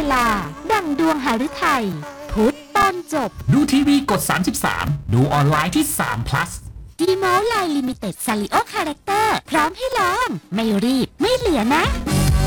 ลาดังดวงหฤทัยพุธตอนจบดูทีวีกด33ดูออนไลน์ที่3 plus ดีมอลไลน์ลิมิเต็ดซาริโอคาแรคเตอร์พร้อมให้ลองไม่รีบไม่เหลือนะ